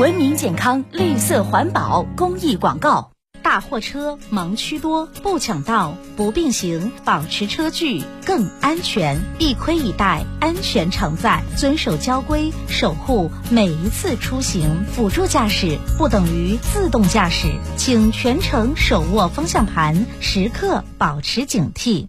文明健康、绿色环保公益广告。 大货车盲区多，不抢道，不并行，保持车距更安全。一盔一带，安全常在。遵守交规，守护每一次出行。辅助驾驶不等于自动驾驶，请全程手握方向盘，时刻保持警惕。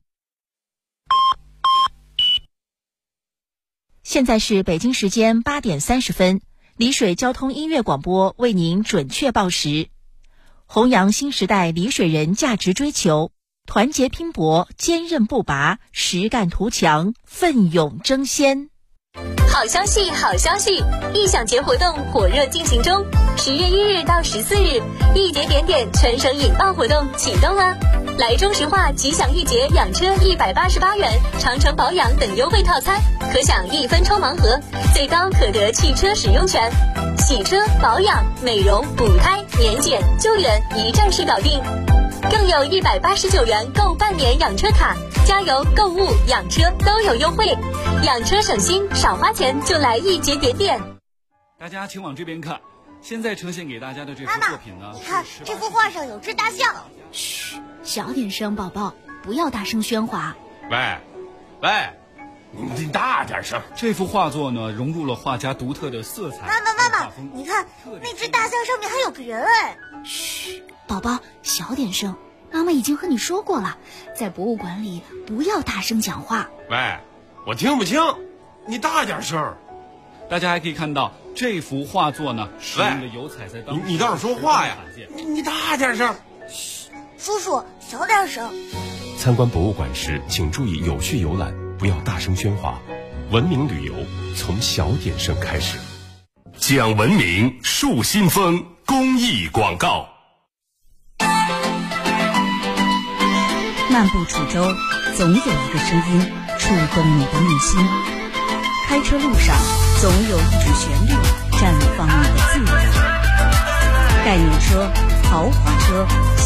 现在是北京时间8点30分，丽水交通音乐广播为您准确报时。弘扬新时代丽水人价值追求，团结拼搏，坚韧不拔，实干图强，奋勇争先。 好消息，好消息！艺享节活动火热进行中，10月1日到14日，一节点点全省引爆活动启动啦！来中石化吉祥一节养车188元，长城保养等优惠套餐，可享1分抽盲盒，最高可得汽车使用权。洗车、保养、美容、补胎、年检、救援一站式搞定，更有189元购半年养车卡，加油、购物、养车都有优惠，养车省心，少花钱就来一节点点。 大家请往这边看，现在呈现给大家的这幅作品呢， 你看这幅画上有只大象。 嘘，小点声，宝宝，不要大声喧哗。 喂，你大点声。 这幅画作呢，融入了画家独特的色彩。 妈妈，你看那只大象上面还有个人哎。 嘘，宝宝，小点声。妈妈已经和你说过了，在博物馆里不要大声讲话。 喂，我听不清，你大点声。 大家还可以看到这幅画作呢，使用的油彩在当时你倒是说话呀！你大点声。 嘘，叔叔小点声。 参观博物馆时，请注意有序游览，不要大声喧哗。文明旅游从小点声开始。 讲文明树新风公益广告。 漫步楚州，总有一个声音触动你的内心。开车路上，总有一种旋律绽放你的自由。概念车、豪华车、